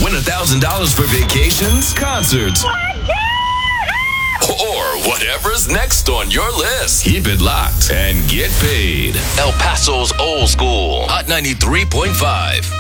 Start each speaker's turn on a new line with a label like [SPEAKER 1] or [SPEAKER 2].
[SPEAKER 1] Win $1,000 for vacations, concerts, or whatever's next on your list. Keep it locked and get paid. El Paso's Old School, Hot 93.5.